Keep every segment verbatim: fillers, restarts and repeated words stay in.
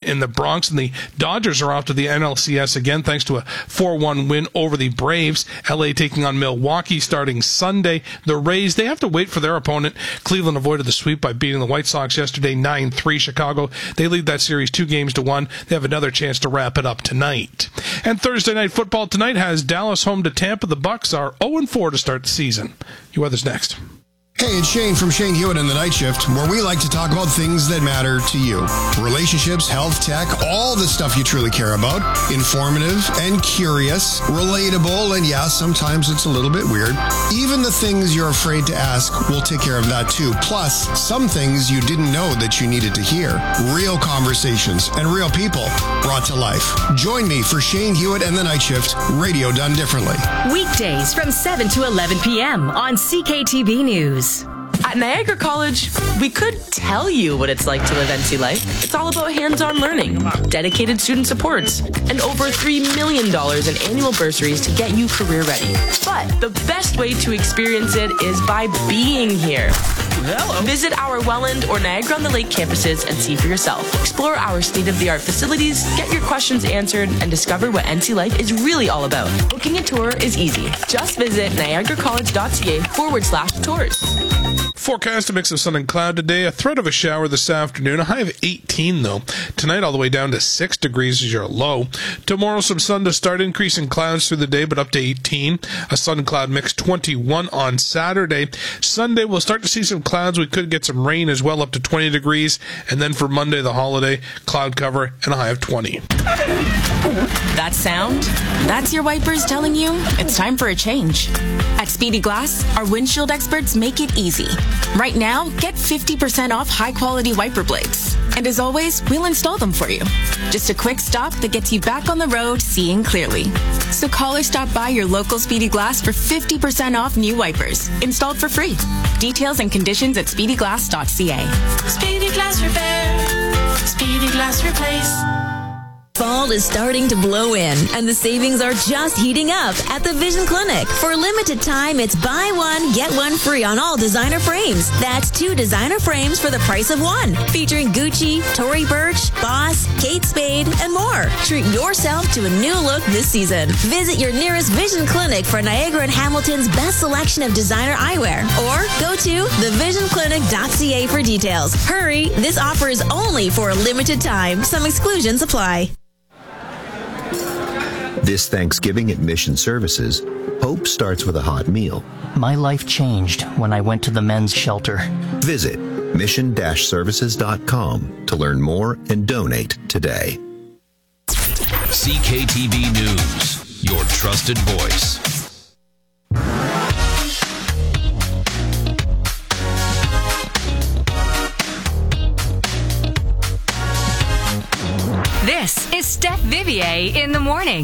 in the Bronx, and the Dodgers are off to the N L C S again thanks to a four one win over the Braves. L A taking on Milwaukee starting Sunday. The Rays, they have to wait for their opponent. Cleveland avoided the sweep by beating the White Sox yesterday nine three. Chicago, they lead that series two games to one. They have another chance to wrap it up tonight. And Thursday night football tonight has Dallas home to Tampa. The Bucks are oh and four to start the season. Your weather's next. Hey, it's Shane from Shane Hewitt and the Night Shift, where we like to talk about things that matter to you. Relationships, health, tech, all the stuff you truly care about. Informative and curious, relatable, and yeah, sometimes it's a little bit weird. Even the things you're afraid to ask, we'll take care of that too. Plus, some things you didn't know that you needed to hear. Real conversations and real people brought to life. Join me for Shane Hewitt and the Night Shift, radio done differently. Weekdays from seven to eleven p.m. on C K T V News. At Niagara College, we could tell you what it's like to live N C life. It's all about hands-on learning, dedicated student supports, and over three million dollars in annual bursaries to get you career ready. But the best way to experience it is by being here. Hello. Visit our Welland or Niagara-on-the-Lake campuses and see for yourself. Explore our state-of-the-art facilities, get your questions answered, and discover what N C life is really all about. Booking a tour is easy. Just visit niagaracollege.ca forward slash tours. Forecast, a mix of sun and cloud today. A threat of a shower this afternoon. A high of eighteen, though. Tonight, all the way down to six degrees is your low. Tomorrow, some sun to start. Increasing clouds through the day, but up to eighteen. A sun-cloud mix, twenty-one on Saturday. Sunday, we'll start to see some clouds. We could get some rain as well, up to twenty degrees. And then for Monday, the holiday, cloud cover and a high of twenty. That sound? That's your wipers telling you it's time for a change. At Speedy Glass, our windshield experts make it easy. Right now, get fifty percent off high-quality wiper blades. And as always, we'll install them for you. Just a quick stop that gets you back on the road seeing clearly. So call or stop by your local Speedy Glass for fifty percent off new wipers, installed for free. Details and conditions at speedy glass dot c a. Speedy Glass Repair. Speedy Glass Replace. Fall is starting to blow in, and the savings are just heating up at the Vision Clinic. For a limited time, it's buy one, get one free on all designer frames. That's two designer frames for the price of one, featuring Gucci, Tory Burch, Boss, Kate Spade, and more. Treat yourself to a new look this season. Visit your nearest Vision Clinic for Niagara and Hamilton's best selection of designer eyewear, or go to the vision clinic dot c a for details. Hurry, this offer is only for a limited time. Some exclusions apply. This Thanksgiving at Mission Services, hope starts with a hot meal. My life changed when I went to the men's shelter. Visit mission dash services dot com to learn more and donate today. C K T V News, your trusted voice. This is Steph Vivier in the morning.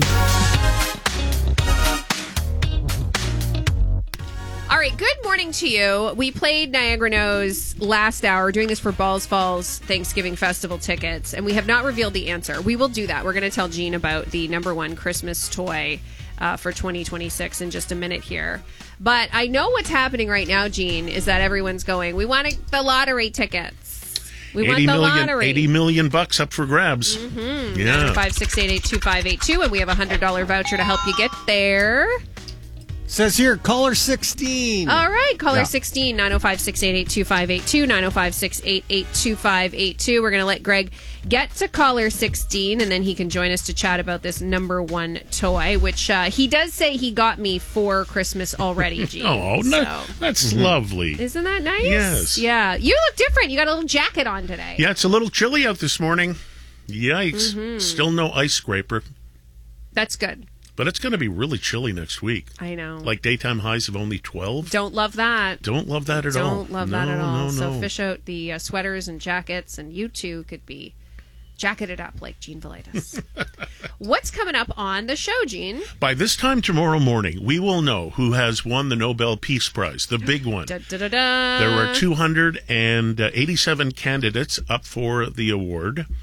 All right, good morning to you. We played Niagara Knows last hour, doing this for Balls Falls Thanksgiving Festival tickets, and we have not revealed the answer. We will do that. We're going to tell Jean about the number one Christmas toy uh, for twenty twenty-six in just a minute here. But I know what's happening right now, Jean, is that everyone's going, we want the lottery tickets. We want the million, lottery. eighty million bucks up for grabs. Mm-hmm. Yeah. five six eight eight two five eight two, and we have a one hundred dollars voucher to help you get there. Says here, caller sixteen. All right, caller Yeah. sixteen, nine oh five, six eight eight, two five eight two, nine oh five, six eight eight, two five eight two. We're going to let Greg get to caller sixteen, and then he can join us to chat about this number one toy, which uh, he does say he got me for Christmas already, Gene. Oh, so. no, that's mm-hmm. lovely. Isn't that nice? Yes. Yeah. You look different. You got a little jacket on today. Yeah, it's a little chilly out this morning. Yikes. Mm-hmm. Still no ice scraper. That's good. But it's going to be really chilly next week. I know. Like daytime highs of only twelve. Don't love that. Don't love that at Don't all. Don't love no, that at all. No, so no. fish out the uh, sweaters and jackets, and you too could be jacketed up like Jean Velitis. What's coming up on the show, Jean? By this time tomorrow morning, we will know who has won the Nobel Peace Prize, the big one. Da, da, da, da. There were two hundred eighty-seven candidates up for the award.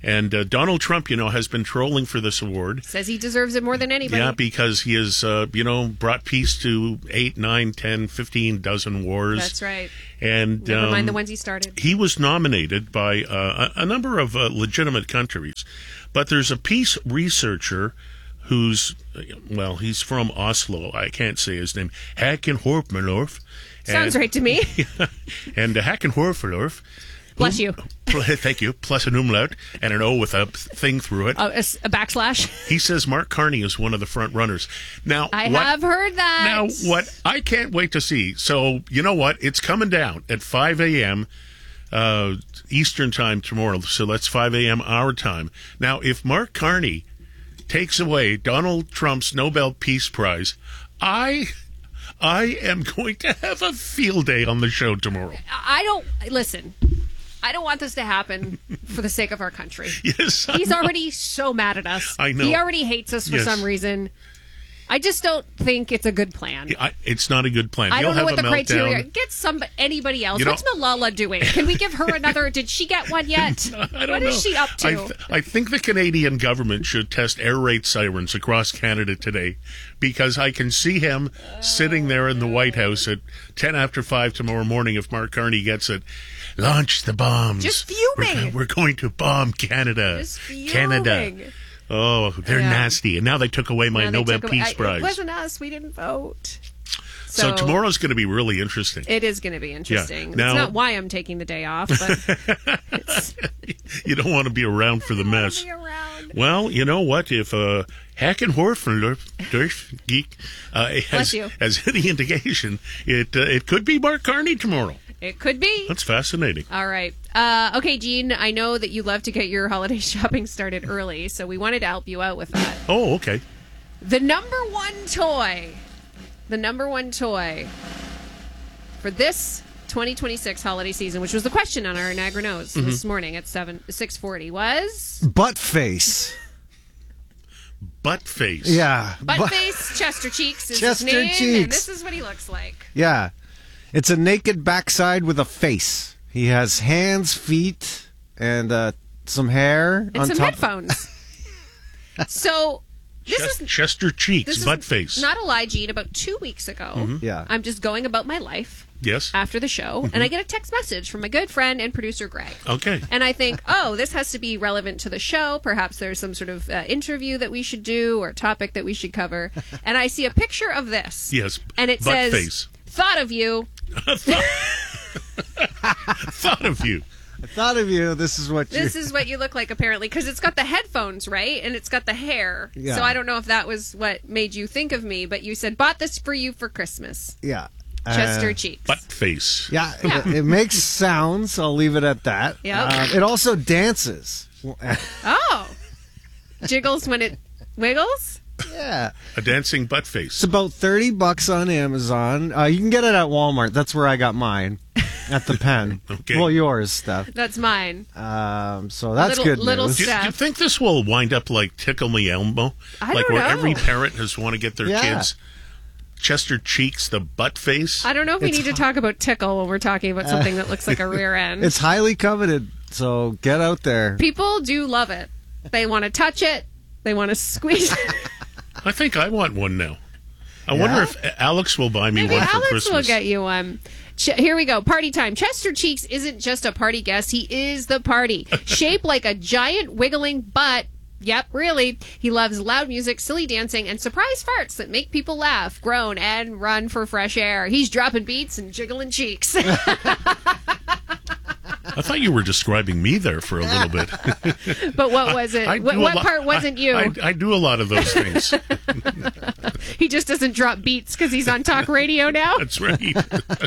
And uh, Donald Trump, you know, has been trolling for this award. Says he deserves it more than anybody. Yeah, because he has, uh, you know, brought peace to eight, nine, ten, fifteen dozen wars. That's right. And Never um, mind the ones he started. He was nominated by uh, a, a number of uh, legitimate countries. But there's a peace researcher who's, well, he's from Oslo. I can't say his name. Haken Horpmelorf. Sounds right to me. And uh, Haken Horpmelorf. Bless you. Thank you. Plus an umlaut and an O with a thing through it. Oh, a, a backslash. He says Mark Carney is one of the front runners. Now, I what, have heard that. Now, what I can't wait to see. So, you know what? It's coming down at five a.m. Uh, Eastern time tomorrow. So that's five a.m. our time. Now, if Mark Carney takes away Donald Trump's Nobel Peace Prize, I... I am going to have a field day on the show tomorrow. I don't... Listen... I don't want this to happen for the sake of our country. Yes, I He's know. already so mad at us. I know. He already hates us for Yes. some reason. I just don't think it's a good plan. I, it's not a good plan. I He'll don't know have what the a criteria. meltdown. Get some anybody else. You know- What's Malala doing? Can we give her another? Did she get one yet? I don't What know. is she up to? I, th- I think the Canadian government should test air raid sirens across Canada today, because I can see him sitting there in the White House at ten after five tomorrow morning if Mark Carney gets it. Launch the bombs. Just fuming. We're, we're going to bomb Canada. Just fuming. Canada. Oh, they're Yeah. nasty. And now they took away my Now they Nobel took away- Peace I- Prize. It wasn't us. We didn't vote. So, tomorrow's going to be really interesting. It is going to be interesting. Yeah. Now- it's not why I'm taking the day off, but it's, You don't want to be around for the mess. Well, you know what? If uh, Hacken Horfendorf geek uh, Bless has, you. has any indication, it uh, it could be Mark Carney tomorrow. it could be. That's fascinating. All right. Uh, okay, Gene, I know that you love to get your holiday shopping started early, so we wanted to help you out with that. Oh, okay. The number one toy, the number one toy for this twenty twenty-six holiday season, which was the question on our Niagara Nose Mhm. this morning at seven six forty, was Butt face. Butt face. Yeah. butt Bu- face Chester Cheeks is Chester his name, and Cheeks. this is what he looks like. Yeah. It's a naked backside with a face. He has hands, feet, and uh, some hair And on some top. headphones. So this Chest- is Chester Cheeks, this is butt face. not a lie, Gene. About two weeks ago, Mhm. Yeah. I'm just going about my life Yes. after the show, and I get a text message from my good friend and producer Greg. Okay. And I think, oh, this has to be relevant to the show. Perhaps there's some sort of uh, interview that we should do or topic that we should cover. And I see a picture of this. Yes. And it butt says, face. thought of you. Thought of you. I thought of you. This is what you. This is what you look like, apparently, because it's got the headphones, right? And it's got the hair. Yeah. So I don't know if that was what made you think of me, but you said, bought this for you for Christmas. Yeah. Chester Uh, Cheeks. Butt face. Yeah, Yeah. It, it makes sounds. I'll leave it at that. Yep. Uh, it also dances. Oh. Jiggles when it wiggles? Yeah. A dancing butt face. It's about thirty bucks on Amazon. Uh, you can get it at Walmart. That's where I got mine. At the pen. Okay. Well, yours, Steph. That's mine. Um, so that's Little- good little news. Do you, do you think this will wind up like Tickle Me Elmo? I like don't where know. every parent has want to get their Yeah. kids Chester Cheeks, the butt face? I don't know if we It's need to talk about tickle when we're talking about something that looks like a rear end. It's highly coveted, so get out there. People do love it. They want to touch it. They want to squeeze it. I think I want one now. I Yeah? wonder if Alex will buy me Maybe one for Alex Christmas. will get you one. Ch- Here we go. Party time. Chester Cheeks isn't just a party guest. He is the party. Shaped like a giant wiggling butt. Yep, really. He loves loud music, silly dancing, and surprise farts that make people laugh, groan, and run for fresh air. He's dropping beats and jiggling cheeks. I thought you were describing me there for a little bit. But what was it? I do what a what lot- part wasn't I- you? I, I do a lot of those things. He just doesn't drop beats because he's on talk radio now. That's right.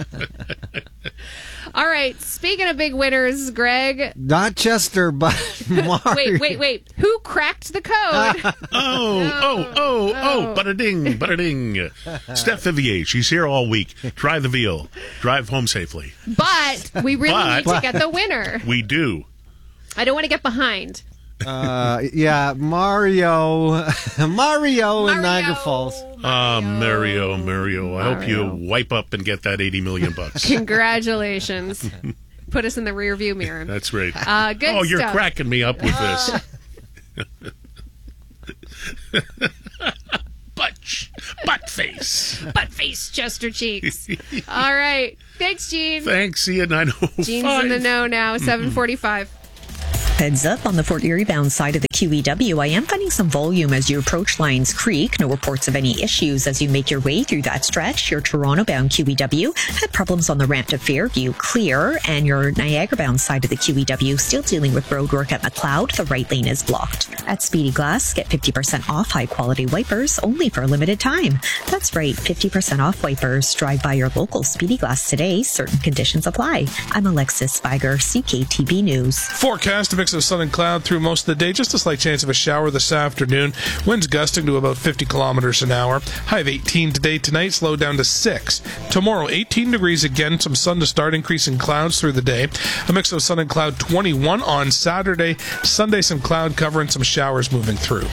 All right. Speaking of big winners, Greg. Not Chester, but Mario. Wait, wait, wait. Who cracked the code? Oh, oh, oh, oh, bada-ding, bada-ding. Steph Vivier, she's here all week. Try the veal. Drive home safely. But we really But- need to get the winner. We do. I don't want to get behind. Uh, yeah, Mario. Mario in Niagara Falls. Ah, Mario, Mario. I hope you wipe up and get that eighty million bucks. Congratulations. put us in the rear view mirror. That's right. Uh, good oh, you're stuff. cracking me up with this. butt, butt face. Butt face, Chester Cheeks. All right. Thanks, Gene. Thanks. See you at nine oh five. Gene's in the know now, seven forty-five. Heads up on the Fort Erie bound side of the Q E W. I am finding some volume as you approach Lions Creek. No reports of any issues as you make your way through that stretch. Your Toronto bound Q E W had problems on the ramp to Fairview, clear, and your Niagara bound side of the Q E W still dealing with road work at McLeod. The right lane is blocked. At Speedy Glass, get fifty percent off high quality wipers only for a limited time. That's right, fifty percent off wipers. Drive by your local Speedy Glass today. Certain conditions apply. I'm Alexis Spiger, C K T B News. Forecast of of sun and cloud through most of the day. Just a slight chance of a shower this afternoon. Winds gusting to about fifty kilometers an hour. High of eighteen today. Tonight, slow down to six. Tomorrow, eighteen degrees again. Some sun to start. Increasing clouds through the day. A mix of sun and cloud. twenty-one on Saturday. Sunday, some cloud cover and some showers moving through.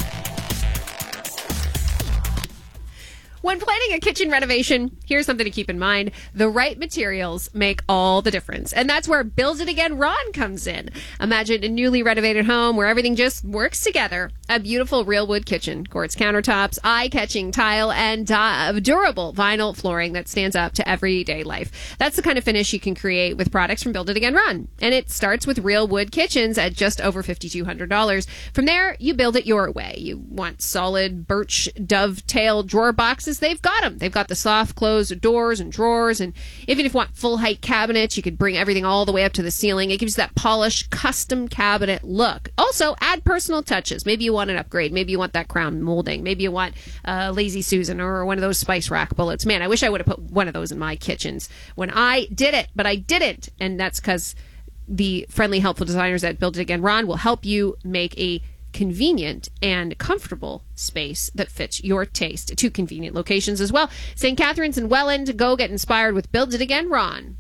When planning a kitchen renovation, here's something to keep in mind. The right materials make all the difference. And that's where Build It Again Ron comes in. Imagine a newly renovated home where everything just works together. A beautiful real wood kitchen, quartz countertops, eye-catching tile, and du- durable vinyl flooring that stands up to everyday life. That's the kind of finish you can create with products from Build It Again Ron. And it starts with real wood kitchens at just over five thousand two hundred dollars. From there, you build it your way. You want solid birch dovetail drawer boxes? They've got them. They've got the soft closed doors and drawers, and even if you want full height cabinets, you could bring everything all the way up to the ceiling. It gives you that polished custom cabinet look. Also, add personal touches. Maybe you want an upgrade. Maybe you want that crown molding. Maybe you want uh, Lazy Susan or one of those spice rack bullets. Man, I wish I would have put one of those in my kitchens when I did it, but I didn't, and that's because the friendly, helpful designers at Build It Again Ron will help you make a convenient and comfortable space that fits your taste. Two convenient locations as well. Saint Catharines and Welland. Go get inspired with Build It Again Ron.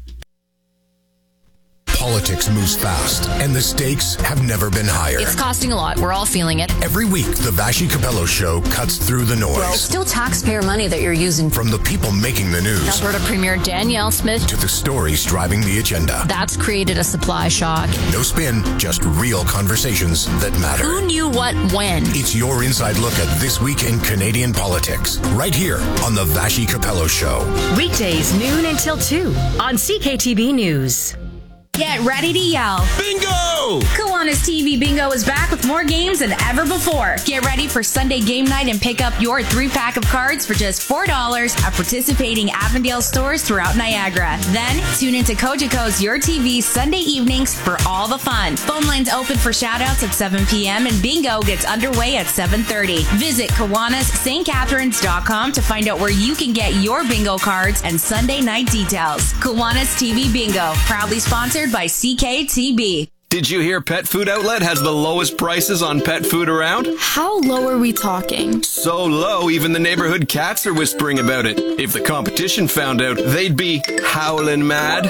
Politics moves fast, and the stakes have never been higher. It's costing a lot. We're all feeling it. Every week, the Vashi Capello Show cuts through the noise. Well, it's still taxpayer money that you're using. From the people making the news. Alberta Premier Danielle Smith. To the stories driving the agenda. That's created a supply shock. No spin, just real conversations that matter. Who knew what when? It's your inside look at this week in Canadian politics. Right here on the Vashi Capello Show. Weekdays, noon until two on C K T B News. Get ready to yell. Bingo! Kiwanis T V Bingo is back with more games than ever before. Get ready for Sunday game night and pick up your three-pack of cards for just four dollars at participating Avondale stores throughout Niagara. Then, tune into Cogeco's Your T V Sunday evenings for all the fun. Phone lines open for shoutouts at seven p.m. and Bingo gets underway at seven thirty. Visit Kiwanis St Catharines dot com to find out where you can get your bingo cards and Sunday night details. Kiwanis T V Bingo, proudly sponsored by C K T B. Did you hear Pet Food Outlet has the lowest prices on pet food around? How low are we talking? So low, even the neighborhood cats are whispering about it. If the competition found out, they'd be howling mad.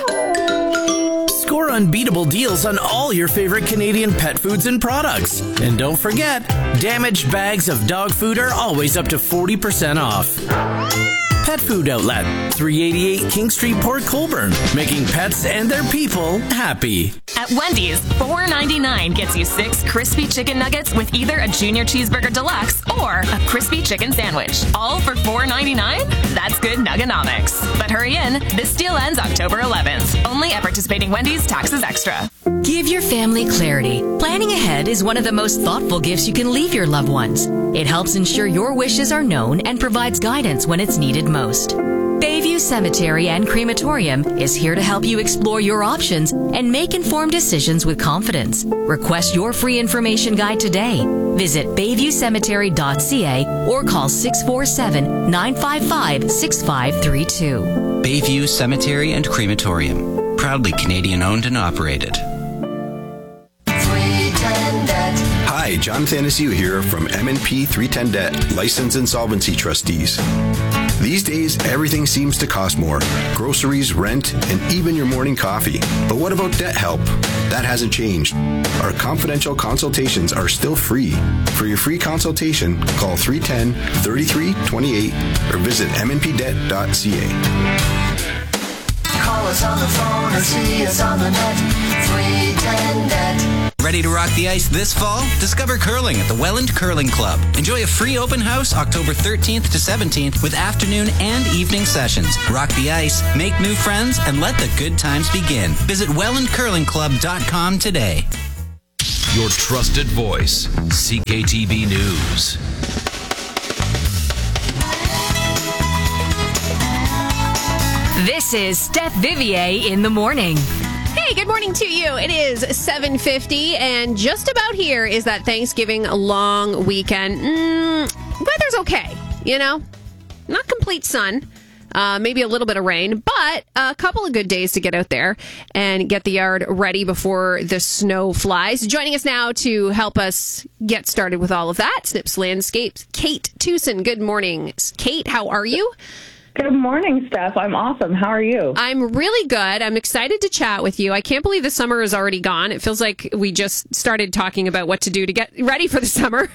Score unbeatable deals on all your favorite Canadian pet foods and products. And don't forget, damaged bags of dog food are always up to forty percent off. Pet Food Outlet, three eighty-eight King Street, Port Colborne, making pets and their people happy. At Wendy's, four ninety-nine gets you six crispy chicken nuggets with either a junior cheeseburger deluxe or a crispy chicken sandwich. All for four ninety-nine? That's good nuggonomics. But hurry in, this deal ends October eleventh. Only at participating Wendy's, taxes extra. Give your family clarity. Planning ahead is one of the most thoughtful gifts you can leave your loved ones. It helps ensure your wishes are known and provides guidance when it's needed most. Bayview Cemetery and Crematorium is here to help you explore your options and make informed decisions with confidence. Request your free information guide today. Visit bayview cemetery dot c a or call six four seven, nine five five, six five three two. Bayview Cemetery and Crematorium, proudly Canadian owned and operated. Hi, John Thanasiu here from M and P three ten Debt, Licensed Insolvency Trustees. These days, everything seems to cost more. Groceries, rent, and even your morning coffee. But what about debt help? That hasn't changed. Our confidential consultations are still free. For your free consultation, call three one zero, three three two eight or visit m n p debt dot c a. Call Call us on the phone or see us on the net. three ten net. Ready to rock the ice this fall? Discover curling at the Welland Curling Club. Enjoy a free open house October thirteenth to seventeenth with afternoon and evening sessions. Rock the ice, make new friends, and let the good times begin. Visit welland curling club dot com today. Your trusted voice, C K T V News. This is Steph Vivier in the morning. Hey, good morning to you. It is seven fifty, and just about here is that Thanksgiving long weekend. Mm, weather's okay, you know? Not complete sun. Uh, maybe a little bit of rain, but a couple of good days to get out there and get the yard ready before the snow flies. Joining us now to help us get started with all of that, Snips Landscapes, Kate Tucson. Good morning. Kate, how are you? Good morning, Steph. I'm awesome. How are you? I'm really good. I'm excited to chat with you. I can't believe the summer is already gone. It feels like we just started talking about what to do to get ready for the summer.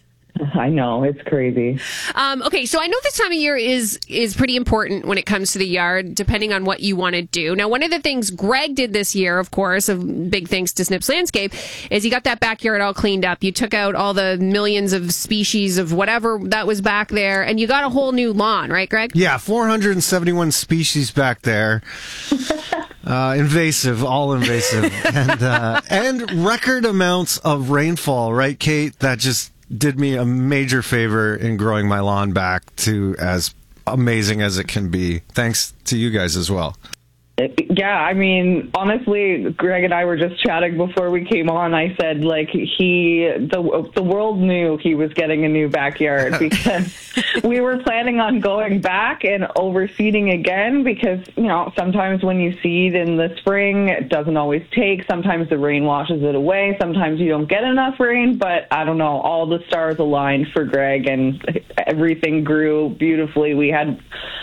I know, it's crazy. Um, okay, so I know this time of year is is pretty important when it comes to the yard, depending on what you want to do. Now, one of the things Greg did this year, of course, of big thanks to Snips Landscape, is he got that backyard all cleaned up. You took out all the millions of species of whatever that was back there, and you got a whole new lawn, right, Greg? Yeah, four hundred seventy-one species back there. Uh, invasive, all invasive. and, uh, and record amounts of rainfall, right, Kate? That just did me a major favor in growing my lawn back to as amazing as it can be. Thanks to you guys as well. Yeah, I mean, honestly, Greg and I were just chatting before we came on. I said, like, he, the the world knew he was getting a new backyard because we were planning on going back and overseeding again because, you know, sometimes when you seed in the spring, it doesn't always take. Sometimes the rain washes it away. Sometimes you don't get enough rain, but I don't know. All the stars aligned for Greg and everything grew beautifully. We had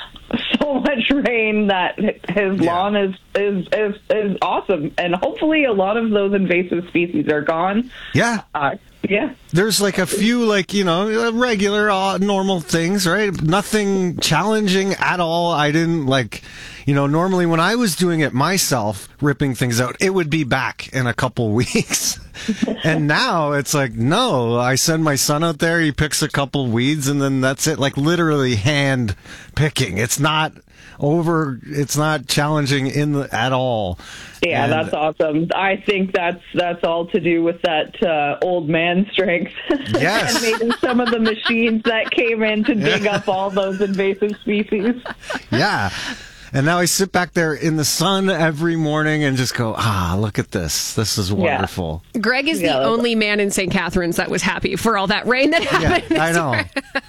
so much rain that his yeah. lawn is, is is is awesome, and hopefully a lot of those invasive species are gone. Yeah, uh, yeah. There's like a few, like, you know, regular, uh, normal things, right? Nothing challenging at all. I didn't like, you know, normally when I was doing it myself, ripping things out, it would be back in a couple weeks. And now it's like, no, I send my son out there, he picks a couple weeds, and then that's it. Like literally hand picking. It's not over, it's not challenging in the, at all. Yeah, and that's awesome. I think that's that's all to do with that uh, old man strength. Yes. And maybe some of the machines that came in to dig Yeah. up all those invasive species. Yeah. And now I sit back there in the sun every morning and just go, ah, look at this. This is wonderful. Greg is Yeah, the only man in Saint Catharines that was happy for all that rain that happened. Yeah, I know.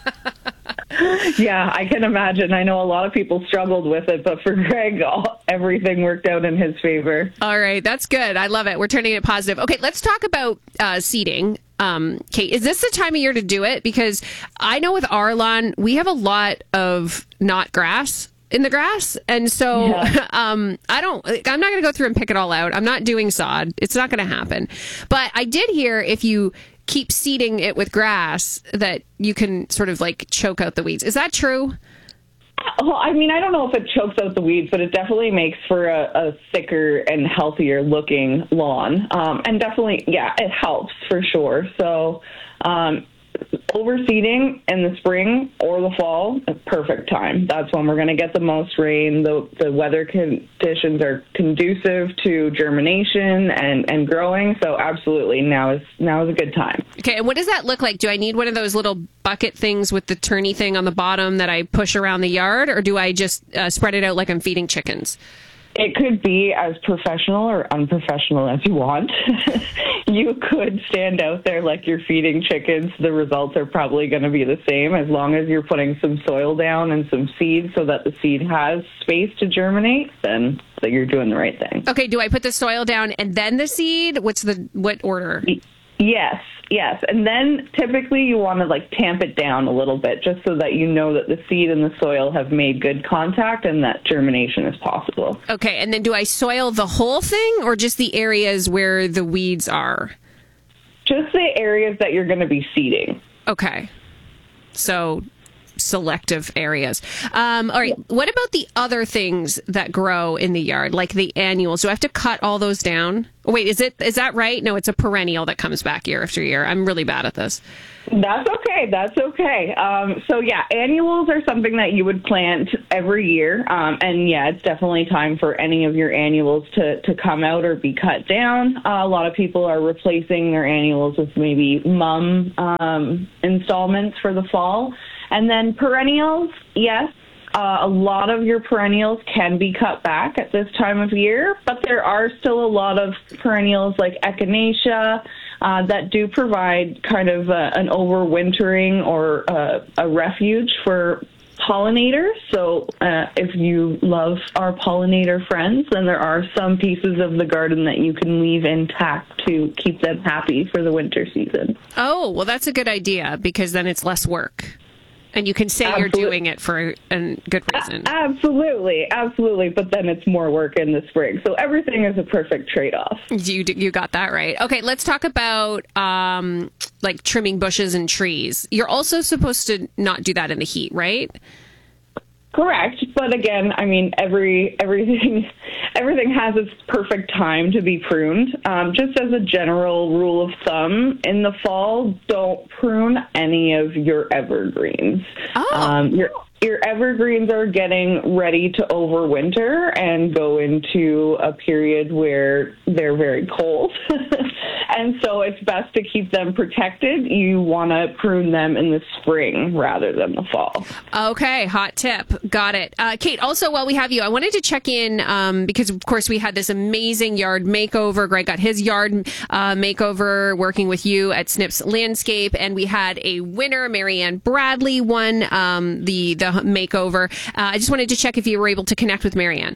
Yeah, I can imagine. I know a lot of people struggled with it, but for Greg, all, everything worked out in his favor. All right, that's good. I love it. We're turning it positive. Okay, let's talk about uh, seeding. Um, Kate, is this the time of year to do it? Because I know with our lawn, we have a lot of not grass in the grass. And so Yeah. um, I don't, I'm not going to go through and pick it all out. I'm not doing sod. It's not going to happen. But I did hear if you keep seeding it with grass that you can sort of like choke out the weeds. Is that true? Well, I mean, I don't know if it chokes out the weeds, but it definitely makes for a, a thicker and healthier looking lawn. Um, and definitely, yeah, it helps for sure. So, um, overseeding in the spring or the fall, a perfect time. That's when we're going to get the most rain. The the weather conditions are conducive to germination and, and growing. So absolutely, now is now is a good time. Okay, and what does that look like? Do I need one of those little bucket things with the turny thing on the bottom that I push around the yard, or do I just uh, spread it out like I'm feeding chickens? It could be as professional or unprofessional as you want. You could stand out there like you're feeding chickens. The results are probably going to be the same as long as you're putting some soil down and some seed so that the seed has space to germinate, then so you're doing the right thing. Okay, do I put the soil down and then the seed? What's the what order? Yes, yes. And then typically you want to like tamp it down a little bit just so that you know that the seed and the soil have made good contact and that germination is possible. Okay, and then do I soil the whole thing or just the areas where the weeds are? Just the areas that you're going to be seeding. Okay. So selective areas. Um, all right. What about the other things that grow in the yard, like the annuals? Do I have to cut all those down? Oh, wait, is it is that right? No, it's a perennial that comes back year after year. I'm really bad at this. That's okay. That's okay. Um, so yeah, annuals are something that you would plant every year. Um, and yeah, it's definitely time for any of your annuals to, to come out or be cut down. Uh, a lot of people are replacing their annuals with maybe mum um, installments for the fall. And then perennials, yes. Uh, a lot of your perennials can be cut back at this time of year, but there are still a lot of perennials like echinacea uh, that do provide kind of uh, an overwintering or uh, a refuge for pollinators. So uh, if you love our pollinator friends, then there are some pieces of the garden that you can leave intact to keep them happy for the winter season. Oh, well, that's a good idea because then it's less work. And you can say Absolutely. You're doing it for a good reason. Absolutely, absolutely. But then it's more work in the spring. So everything is a perfect trade-off. You you got that right. Okay, let's talk about um, like trimming bushes and trees. You're also supposed to not do that in the heat, right? Correct, but again, I mean, every everything everything has its perfect time to be pruned. Um, just as a general rule of thumb, in the fall, don't prune any of your evergreens. Oh. Um, your your evergreens are getting ready to overwinter and go into a period where they're very cold. And so it's best to keep them protected. You want to prune them in the spring rather than the fall. Okay, hot tip. Got it. Uh, Kate, also, while we have you, I wanted to check in um, because, of course, we had this amazing yard makeover. Greg got his yard uh, makeover working with you at Snips Landscape, and we had a winner. Marianne Bradley won um, the, the makeover. Uh, I just wanted to check if you were able to connect with Marianne.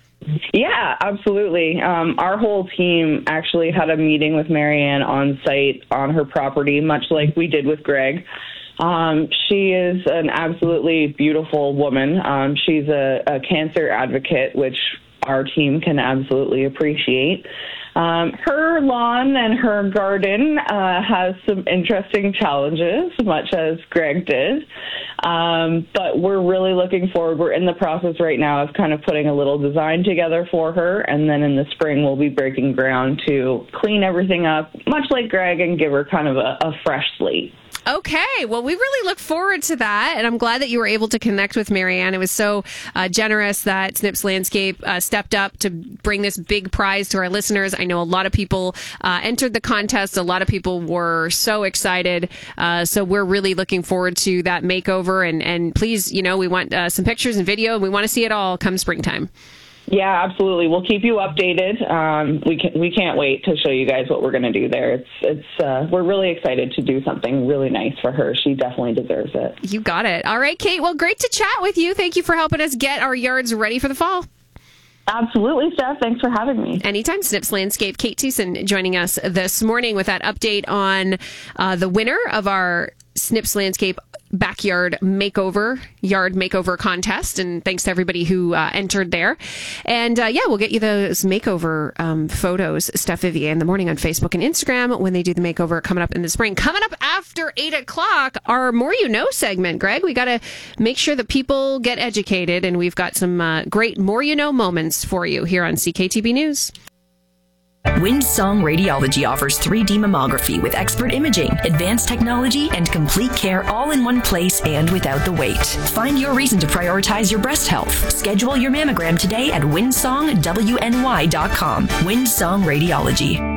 Yeah, absolutely. Um, our whole team actually had a meeting with Marianne on site on her property, much like we did with Greg. Um, she is an absolutely beautiful woman. Um, she's a, a cancer advocate, which our team can absolutely appreciate. Um, her lawn and her garden uh, has some interesting challenges, much as Greg did. Um, but we're really looking forward. We're in the process right now of kind of putting a little design together for her. And then in the spring, we'll be breaking ground to clean everything up, much like Greg, and give her kind of a, a fresh slate. Okay, well, we really look forward to that, and I'm glad that you were able to connect with Marianne. It was so uh, generous that Snips Landscape uh, stepped up to bring this big prize to our listeners. I know a lot of people uh, entered the contest. A lot of people were so excited, uh, so we're really looking forward to that makeover, and, and please, you know, we want uh, some pictures and video, and we want to see it all come springtime. Yeah, absolutely. We'll keep you updated. Um, we can, we can't wait to show you guys what we're going to do there. It's it's uh, we're really excited to do something really nice for her. She definitely deserves it. You got it. All right, Kate. Well, great to chat with you. Thank you for helping us get our yards ready for the fall. Absolutely, Steph. Thanks for having me. Anytime. Snips Landscape. Kate Thiessen joining us this morning with that update on uh, the winner of our Snips Landscape backyard makeover, yard makeover contest. And thanks to everybody who uh, entered there. And uh, yeah, we'll get you those makeover um, photos, Steph Vivier, in the morning on Facebook and Instagram when they do the makeover coming up in the spring. Coming up after eight o'clock, our More You Know segment, Greg. We got to make sure that people get educated, and we've got some uh, great More You Know moments for you here on C K T B News. Windsong Radiology offers three D mammography with expert imaging, advanced technology, and complete care all in one place and without the wait. Find your reason to prioritize your breast health. Schedule your mammogram today at windsong w n y dot com. Windsong Radiology.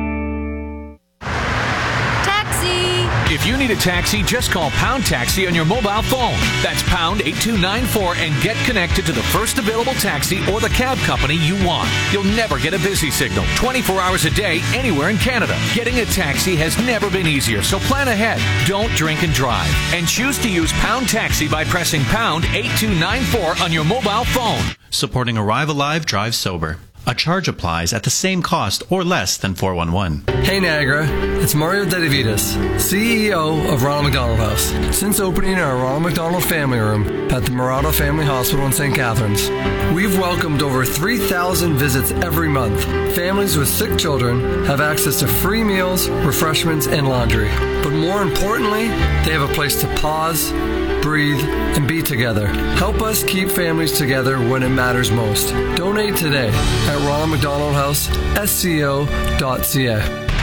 If you need a taxi, just call Pound Taxi on your mobile phone. That's pound eight two nine four and get connected to the first available taxi or the cab company you want. You'll never get a busy signal twenty-four hours a day anywhere in Canada. Getting a taxi has never been easier, so plan ahead. Don't drink and drive. And choose to use Pound Taxi by pressing pound eight two nine four on your mobile phone. Supporting Arrive Alive, Drive Sober. A charge applies at the same cost or less than four one one. Hey Niagara, it's Mario Dedivitas, C E O of Ronald McDonald House. Since opening our Ronald McDonald Family Room at the Murata Family Hospital in Saint Catharines, we've welcomed over three thousand visits every month. Families with sick children have access to free meals, refreshments, and laundry. But more importantly, they have a place to pause, breathe, and be together. Help us keep families together when it matters most. Donate today at Ronald McDonald House, S C O dot C A.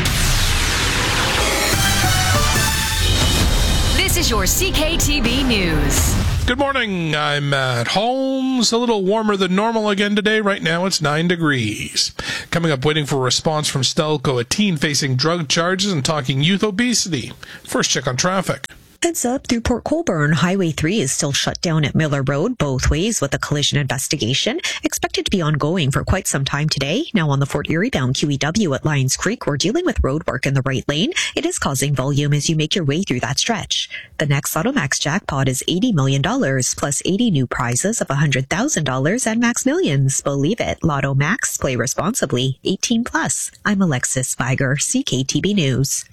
This is your C K T B News. Good morning. I'm Matt Holmes. A little warmer than normal again today. Right now it's nine degrees. Coming up, waiting for a response from Stelco, a teen facing drug charges and talking youth obesity. First check on traffic. Heads up, through Port Colborne, Highway three is still shut down at Miller Road both ways with a collision investigation expected to be ongoing for quite some time today. Now on the Fort Erie bound Q E W at Lions Creek, we're dealing with road work in the right lane. It is causing volume as you make your way through that stretch. The next Lotto Max jackpot is eighty million dollars plus eighty new prizes of one hundred thousand dollars and Max Millions. Believe it. Lotto Max. Play responsibly. eighteen plus. I'm Alexis Spiger, C K T B News.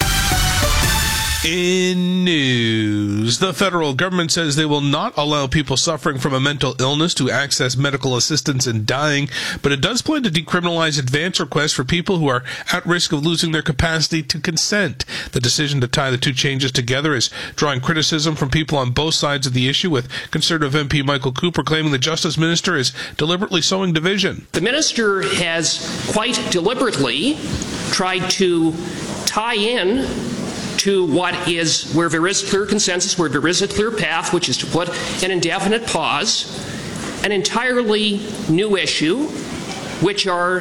In news, the federal government says they will not allow people suffering from a mental illness to access medical assistance in dying, but it does plan to decriminalize advance requests for people who are at risk of losing their capacity to consent. The decision to tie the two changes together is drawing criticism from people on both sides of the issue, with Conservative M P Michael Cooper claiming the Justice Minister is deliberately sowing division. The Minister has quite deliberately tried to tie in to what is, where there is clear consensus, where there is a clear path, which is to put an indefinite pause, an entirely new issue, which are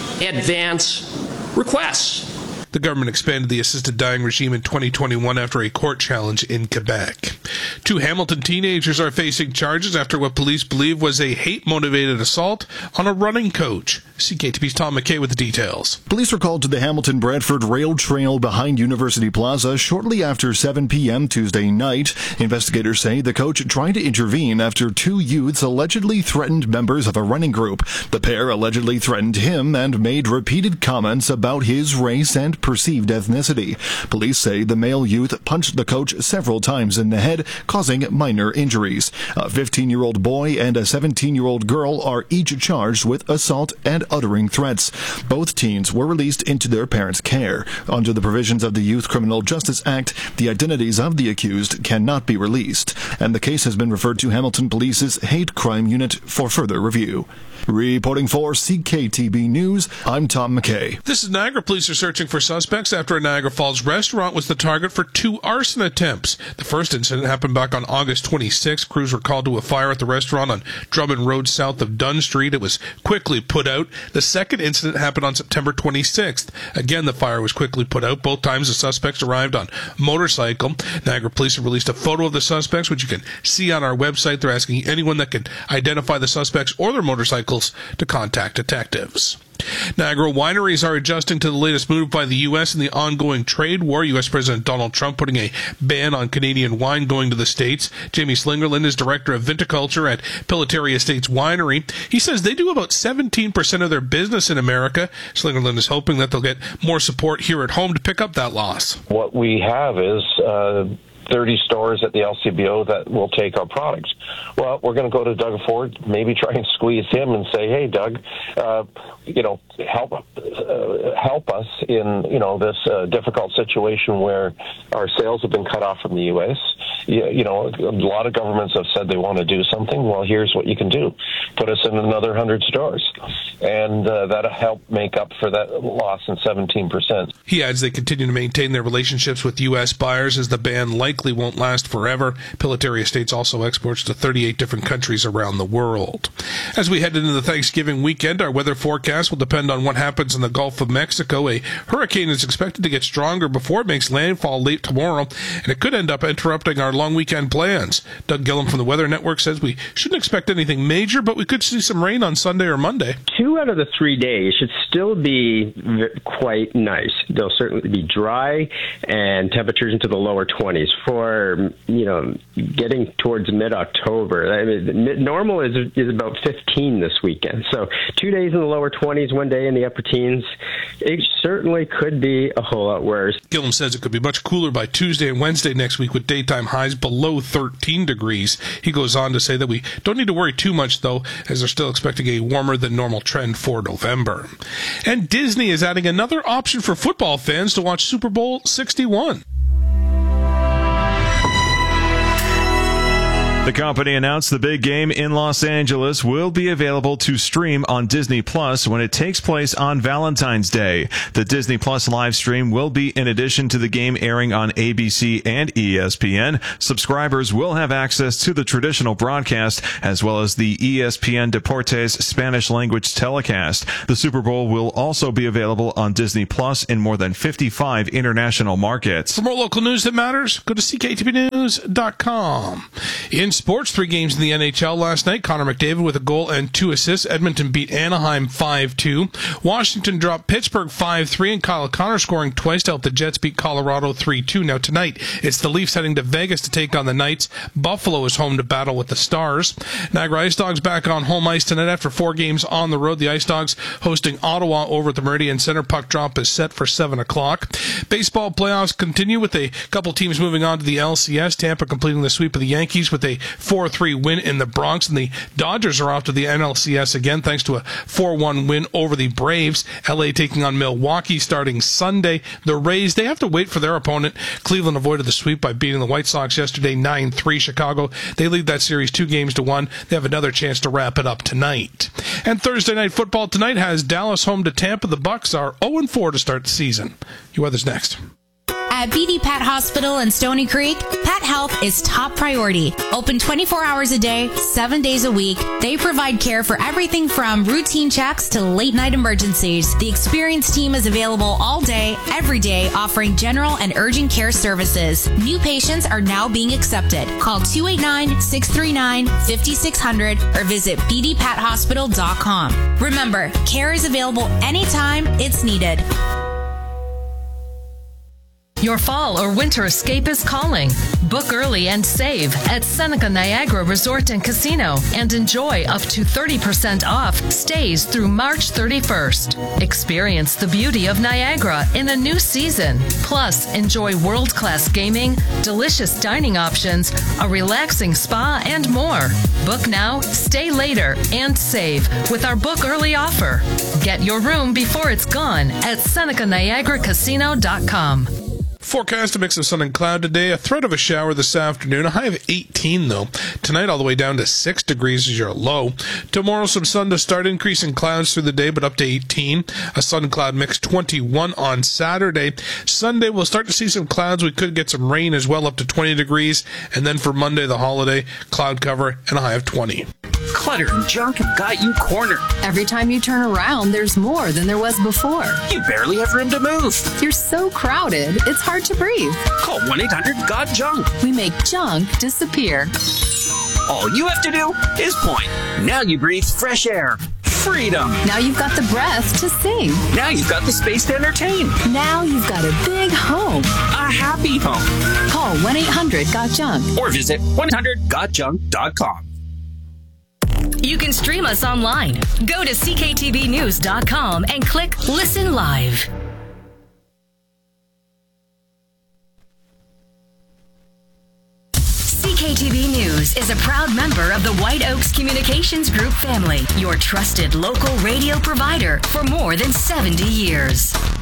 advance requests. The government expanded the assisted dying regime in twenty twenty-one after a court challenge in Quebec. Two Hamilton teenagers are facing charges after what police believe was a hate-motivated assault on a running coach. C K T B's Tom McKay with the details. Police were called to the Hamilton-Bradford Rail Trail behind University Plaza shortly after seven p.m. Tuesday night. Investigators say the coach tried to intervene after two youths allegedly threatened members of a running group. The pair allegedly threatened him and made repeated comments about his race and perceived ethnicity. Police say the male youth punched the coach several times in the head, causing minor injuries. A fifteen-year-old boy and a seventeen-year-old girl are each charged with assault and uttering threats. Both teens were released into their parents' care. Under the provisions of the Youth Criminal Justice Act, the identities of the accused cannot be released, and the case has been referred to Hamilton Police's Hate Crime Unit for further review. Reporting for C K T B News, I'm Tom McKay. This is Niagara. Police are searching for suspects after a Niagara Falls restaurant was the target for two arson attempts. The first incident happened back on August twenty-sixth. Crews were called to a fire at the restaurant on Drummond Road south of Dunn Street. It was quickly put out. The second incident happened on September twenty-sixth. Again, the fire was quickly put out. Both times the suspects arrived on motorcycle. Niagara Police have released a photo of the suspects, which you can see on our website. They're asking anyone that can identify the suspects or their motorcycles to contact detectives. Niagara wineries are adjusting to the latest move by the U S in the ongoing trade war. U S President Donald Trump putting a ban on Canadian wine going to the States. Jamie Slingerland is director of viticulture at Pilotary Estates Winery. He says they do about seventeen percent of their business in America. Slingerland is hoping that they'll get more support here at home to pick up that loss. What we have is uh, thirty stores at the L C B O that will take our products. Well, we're going to go to Doug Ford, maybe try and squeeze him and say, hey, Doug, uh, you know, help uh, help us in, you know, this uh, difficult situation where our sales have been cut off from the U S. You, you know, a lot of governments have said they want to do something. Well, here's what you can do. Put us in another one hundred stores. And uh, that'll help make up for that loss in seventeen percent. He adds they continue to maintain their relationships with U S buyers as the ban likely won't last forever. Pilotary Estates also exports to thirty-eight different countries around the world. As we head into the Thanksgiving weekend, our weather forecast will depend on what happens in the Gulf of Mexico. A hurricane is expected to get stronger before it makes landfall late tomorrow, and it could end up interrupting our long weekend plans. Doug Gillum from the Weather Network says we shouldn't expect anything major, but we could see some rain on Sunday or Monday. Two out of the three days should still be quite nice. They'll certainly be dry and temperatures into the lower twenties. For, you know, getting towards mid-October, I mean, normal is is about fifteen this weekend. So two days in the lower twenties, one day in the upper teens. It certainly could be a whole lot worse. Gillum says it could be much cooler by Tuesday and Wednesday next week with daytime highs below thirteen degrees. He goes on to say that we don't need to worry too much, though, as they're still expecting a warmer than normal trend for November. And Disney is adding another option for football fans to watch Super Bowl sixty-one. The company announced the big game in Los Angeles will be available to stream on Disney Plus when it takes place on Valentine's Day. The Disney Plus live stream will be in addition to the game airing on A B C and E S P N. Subscribers will have access to the traditional broadcast as well as the E S P N Deportes Spanish language telecast. The Super Bowl will also be available on Disney Plus in more than fifty-five international markets. For more local news that matters, go to C K T B news dot com. In sports, three games in the N H L last night. Connor McDavid with a goal and two assists. Edmonton beat Anaheim five two. Washington dropped Pittsburgh five three, and Kyle Connor scoring twice to help the Jets beat Colorado three two. Now tonight, it's the Leafs heading to Vegas to take on the Knights. Buffalo is home to battle with the Stars. Niagara Ice Dogs back on home ice tonight after four games on the road. The Ice Dogs hosting Ottawa over at the Meridian Center. Puck drop is set for seven o'clock. Baseball playoffs continue with a couple teams moving on to the L C S. Tampa completing the sweep of the Yankees with a four three win in the Bronx, and the Dodgers are off to the N L C S again thanks to a four one win over the Braves. L A taking on Milwaukee starting Sunday. The Rays, they have to wait for their opponent. Cleveland avoided the sweep by beating the White Sox yesterday nine three. Chicago, they lead that series two games to one. They have another chance to wrap it up tonight. And Thursday night football tonight has Dallas home to Tampa. The Bucks are oh four to start the season. Your weather's next. At B D Pat Hospital in Stony Creek, Pat Health is top priority. Open twenty-four hours a day, seven days a week. They provide care for everything from routine checks to late night emergencies. The experienced team is available all day, every day, offering general and urgent care services. New patients are now being accepted. Call two eight nine, six three nine, five six zero zero or visit b d pat hospital dot com. Remember, care is available anytime it's needed. Your fall or winter escape is calling. Book early and save at Seneca Niagara Resort and Casino and enjoy up to thirty percent off stays through March thirty-first. Experience the beauty of Niagara in a new season. Plus, enjoy world-class gaming, delicious dining options, a relaxing spa, and more. Book now, stay later, and save with our book early offer. Get your room before it's gone at Seneca Niagara Casino dot com. Forecast a mix of sun and cloud today. A threat of a shower this afternoon. A high of eighteen, though. Tonight, all the way down to six degrees is your low. Tomorrow, some sun to start. Increasing clouds through the day, but up to eighteen. A sun-cloud mix, twenty-one on Saturday. Sunday, we'll start to see some clouds. We could get some rain as well, up to twenty degrees. And then for Monday, the holiday, cloud cover and a high of twenty. Clutter and junk have got you cornered. Every time you turn around, there's more than there was before. You barely have room to move. You're so crowded, it's hard to breathe. Call one eight hundred got junk. We make junk disappear. All you have to do is point. Now you breathe fresh air. Freedom. Now you've got the breath to sing. Now you've got the space to entertain. Now you've got a big home. A happy home. Call one eight hundred got junk. Or visit one eight hundred got junk dot com. You can stream us online. Go to c k t v news dot com and click Listen Live. C K T V News is a proud member of the White Oaks Communications Group family, your trusted local radio provider for more than seventy years.